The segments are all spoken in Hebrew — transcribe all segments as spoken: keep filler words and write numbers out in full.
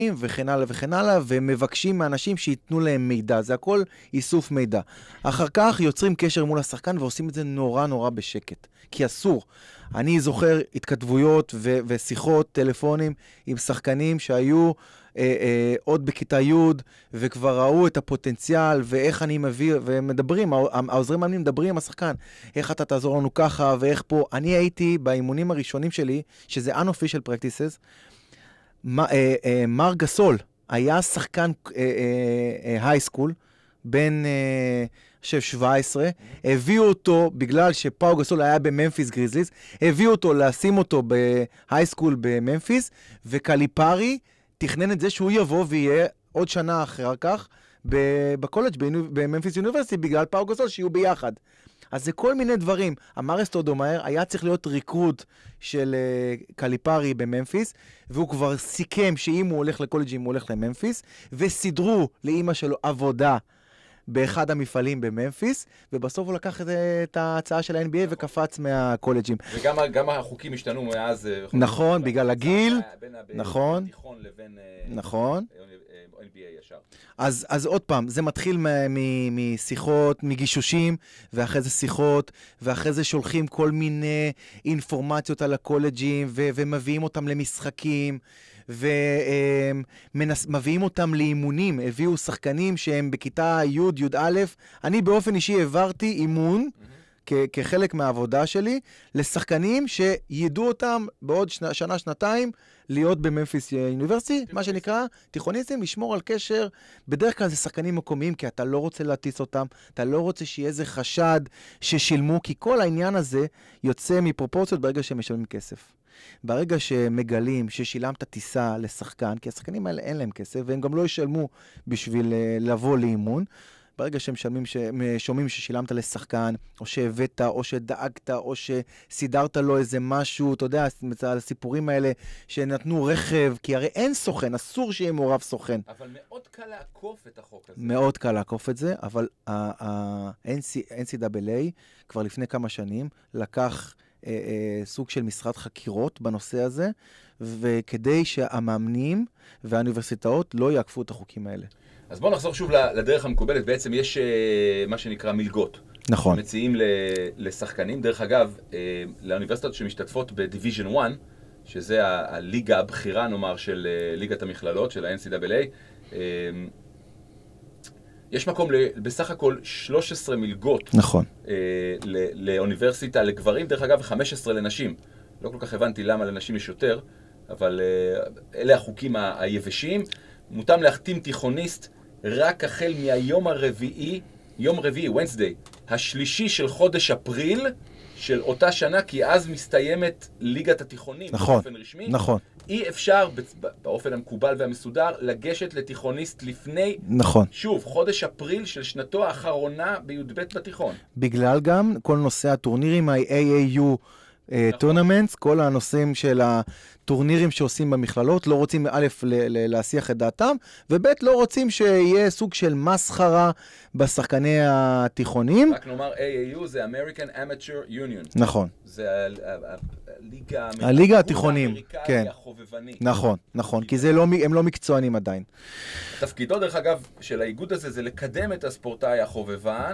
וכן הלאה וכן הלאה, ומבקשים מאנשים שיתנו להם מידע. זה הכל איסוף מידע. אחר כך יוצרים קשר מול השחקן ועושים את זה נורא נורא בשקט. כי אסור. אני זוכר התכתבויות ו- ושיחות, טלפונים עם שחקנים שהיו אה, אה, עוד בכיתה י' וכבר ראו את הפוטנציאל ואיך אני מביא, ומדברים, העוזרים מאמנים מדברים עם השחקן, איך אתה תעזור לנו ככה ואיך פה. אני הייתי באימונים הראשונים שלי, שזה unofficial practices, מר גסול היה שחקן הייסקול, בין שב שבע עשרה, הביאו אותו, בגלל שפאו גסול היה בממפיס גריזליס, הביאו אותו לשים אותו בהייסקול בממפיס, וקליפרי תכנן את זה שהוא יבוא ויהיה עוד שנה אחר כך בקולג' בממפיס יוניברסיטי, בגלל פאו גסול שיהיו ביחד. אז זה כל מיני דברים. אמר אסטודומאייר היה צריך להיות ריקרוט של uh, קליפרי בממפיס, והוא כבר סיכם שאם הוא הולך לקולג'ים, הוא הולך לממפיס, וסידרו לאמא שלו עבודה באחד המפעלים בממפיס, ובסוף הוא לקח את, את ההצעה של ה-אן בי איי וקפץ מהקולג'ים. וגם גם החוקים השתנו מאז... נכון, בגלל הגיל. בין נכון. התיכון לבין... נכון. אן בי איי ישר. אז, אז עוד פעם, זה מתחיל משיחות, מגישושים, ואחרי זה שיחות, ואחרי זה שולחים כל מיני אינפורמציות על הקולג'ים, ו- ומביאים אותם למשחקים, ומביאים אותם לאימונים. הביאו שחקנים שהם בכיתה י' י' א', אני באופן אישי העברתי אימון, כ- כחלק מהעבודה שלי, לשחקנים שידעו אותם בעוד שנה, שנה, שנתיים, להיות בממפיס יוניברסיטי, מה שנקרא תיכוניסטים, לשמור על קשר. בדרך כלל זה שחקנים מקומיים, כי אתה לא רוצה להטיס אותם, אתה לא רוצה שיהיה איזה חשד ששילמו, כי כל העניין הזה יוצא מפרופורציות ברגע שהם משלמים כסף. ברגע שמגלים ששילמת טיסה לשחקן, כי השחקנים האלה אין להם כסף, והם גם לא ישלמו בשביל לבוא לאימון, ברגע שהם שומעים, שומעים ששילמת לשחקן, או שהבאת, או שדאגת, או שסידרת לו איזה משהו, אתה יודע, על הסיפורים האלה, שנתנו רכב, כי הרי אין סוכן, אסור שיהיה מעורב סוכן. אבל מאוד קל לעקוף את החוק הזה. מאוד קל לעקוף את זה, אבל ה-אן סי דאבל איי כבר לפני כמה שנים לקח אה, אה, סוג של משרד חקירות בנושא הזה, וכדי שהמאמנים והאוניברסיטאות לא יעקפו את החוקים האלה. אז בואו נחזור שוב לדרך המקובלת. בעצם יש מה שנקרא מלגות. נכון. מציעים לשחקנים. דרך אגב, לאוניברסיטות שמשתתפות בדיוויז'ן אחת, שזה הליגה הבכירה, נאמר, של ליגת המכללות, של ה-אן סי דאבל איי, יש מקום בסך הכל שלוש עשרה מלגות. נכון. לאוניברסיטה לגברים, דרך אגב, חמש עשרה לנשים. לא כל כך הבנתי למה לנשים יש יותר, אבל אלה החוקים היבשים. מותם להחתים תיכוניסט רק החל מהיום הרביעי, יום רביעי, Wednesday, השלישי של חודש אפריל של אותה שנה, כי אז מסתיימת ליגת התיכונים. נכון, באופן רשמי. נכון. אי אפשר באופן המקובל והמסודר לגשת לתיכוניסט לפני, נכון. שוב, חודש אפריל של שנתו האחרונה בי"ב בתיכון. בגלל גם כל נושא הטורנירים, ה-איי איי יו טורנמנטס, כל הנושאים של הטורנירים שעושים במכללות, לא רוצים א' להסיח את דעתם, וב' לא רוצים שיהיה סוג של מסחרה בשחקני התיכונים. רק נאמר, איי איי יו זה American Amateur Union. נכון. זה הליגה הליגה התיכונים, האמריקאי החובבני. נכון, נכון, כי הם לא מקצוענים עדיין. תפקידו, דרך אגב, של האיגוד הזה, זה לקדם את הספורטאי החובבן.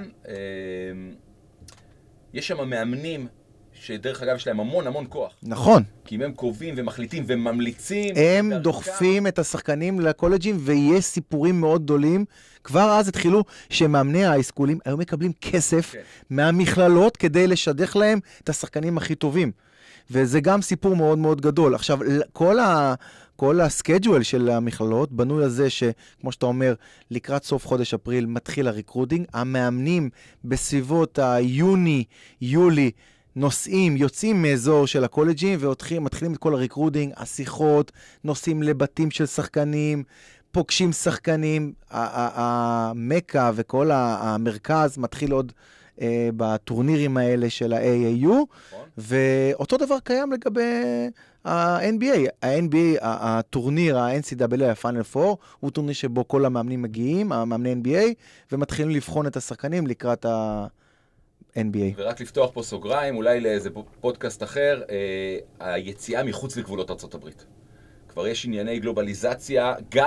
יש שם מאמנים שדרך אגב יש להם המון המון כוח. נכון. כי אם הם קובעים ומחליטים וממליצים. הם דוחפים את השחקנים לקולג'ים, ויש סיפורים מאוד גדולים. כבר אז התחילו שמאמני ההייסקולים היו מקבלים כסף okay. מהמכללות כדי לשדך להם את השחקנים הכי טובים. וזה גם סיפור מאוד מאוד גדול. עכשיו, כל ה... כל הסקייג'ואל של המכללות בנוי על זה שכמו שאתה אומר, לקראת סוף חודש אפריל מתחיל הריקרוטינג. המאמנים בסביבות היוני, יולי, נוסעים, יוצאים מאזור של הקולג'ים ומתחילים את כל הריקרוטינג, השיחות, נוסעים לבתים של שחקנים, פוגשים שחקנים, המקה וכל המרכז מתחיל עוד אה, בטורנירים האלה של ה-איי איי יו, ואותו דבר קיים לגבי ה-אן בי איי. ה-אן בי איי, הטורניר, ה-אן סי דאבל איי, ה-Final Four, הוא טורניר שבו כל המאמנים מגיעים, המאמני אן בי איי, ומתחילים לבחון את השחקנים לקראת ה... אן בי איי. ורק לפתוח פה סוגריים, אולי לאיזה פודקאסט אחר, אה, היציאה מחוץ לגבולות ארצות הברית. כבר יש ענייני גלובליזציה, גם